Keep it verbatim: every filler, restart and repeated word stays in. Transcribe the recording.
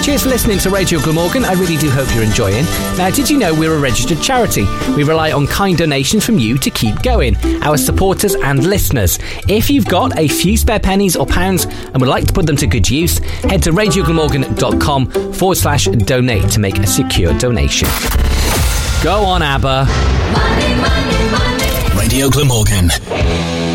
Cheers for listening to Radio Glamorgan. I really do hope you're enjoying. Now, did you know we're a registered charity? We rely on kind donations from you to keep going, our supporters and listeners. If you've got a few spare pennies or pounds and would like to put them to good use, head to radioglamorgan.com forward slash donate to make a secure donation. Go on, ABBA. Money, money, money. Radio Glamorgan.